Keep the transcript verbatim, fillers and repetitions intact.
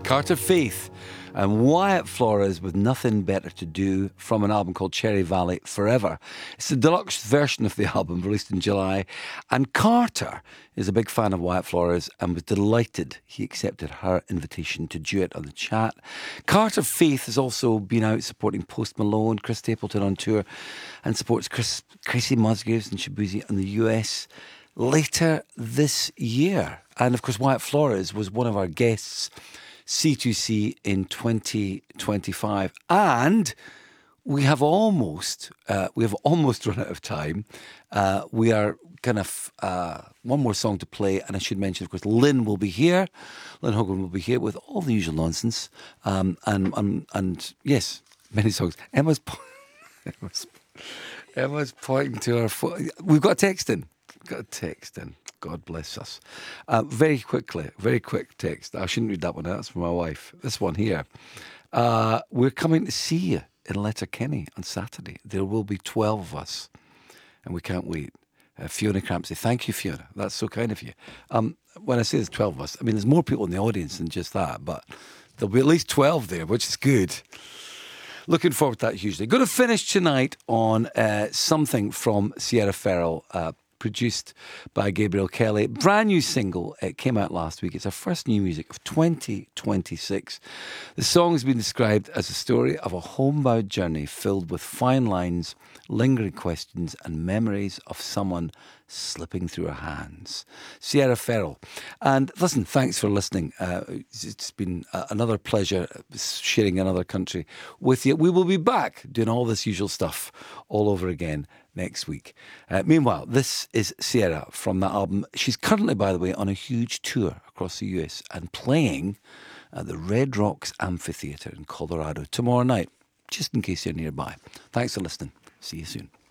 Carter Faith and Wyatt Flores with Nothing Better to Do from an album called Cherry Valley Forever. It's the deluxe version of the album released in July. And Carter is a big fan of Wyatt Flores and was delighted he accepted her invitation to duet on the chat. Carter Faith has also been out supporting Post Malone, Chris Stapleton on tour, and supports Chris, Chrissy Musgraves and Shabuzi in the U S later this year. And of course, Wyatt Flores was one of our guests C two C in twenty twenty-five, and we have almost uh, we have almost run out of time. Uh, we are kind of uh, one more song to play, and I should mention, of course, Lynn will be here. Lynn Hogan will be here with all the usual nonsense, um, and, and and yes, many songs. Emma's Emma's, Emma's pointing to her phone. We've got a text in. We've got a text in. God bless us. Uh, very quickly, very quick text. I shouldn't read that one out. That's from my wife. This one here. Uh, we're coming to see you in Letterkenny on Saturday. There will be twelve of us, and we can't wait. Uh, Fiona Crampsey. Thank you, Fiona. That's so kind of you. Um, when I say there's twelve of us, I mean, there's more people in the audience than just that, but there'll be at least twelve there, which is good. Looking forward to that hugely. Going to finish tonight on uh, something from Sierra Ferrell, uh, produced by Gabriel Kelly. Brand new single. It came out last week. It's our first new music of twenty twenty-six. The song has been described as a story of a homebound journey filled with fine lines, lingering questions, and memories of someone slipping through her hands. Sierra Ferrell. And listen, thanks for listening. Uh, it's been uh, another pleasure sharing another country with you. We will be back doing all this usual stuff all over again next week. Uh, meanwhile, this is Sierra from that album. She's currently, by the way, on a huge tour across the U S and playing at the Red Rocks Amphitheatre in Colorado tomorrow night, just in case you're nearby. Thanks for listening. See you soon.